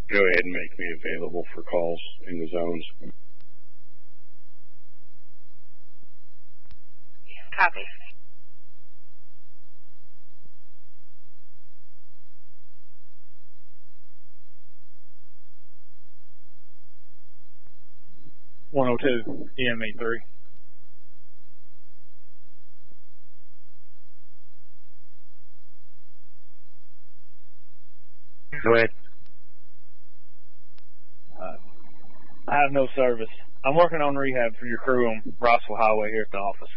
Go ahead and make me available for calls in the zones. Copy. .102 EME3. Go ahead. I have no service. I'm working on rehab for your crew on Rossville Highway here at the office.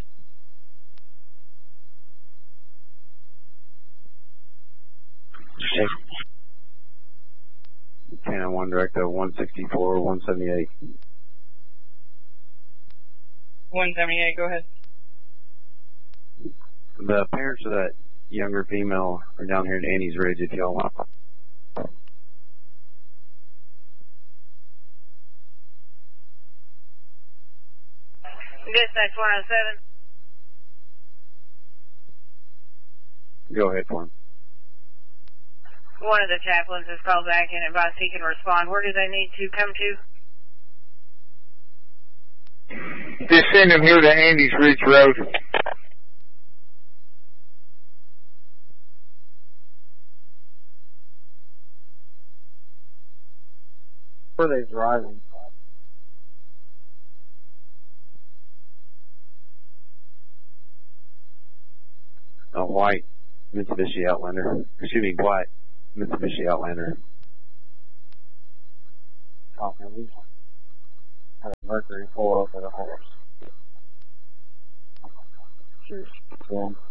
Okay. 10-1 Directo 164, 178. 178, go ahead. The parents of that younger female are down here in Annie's Ridge if y'all want. Dispatch 107. Go ahead for him. One of the chaplains has called back and advised he can respond. Where do they need to come to? Just send him here to Andy's Ridge Road. Where are they driving? A white Mitsubishi Outlander. Excuse me, white Mitsubishi Outlander. Oh, man, we had a Mercury pull up at a horse. Cheers. Yeah.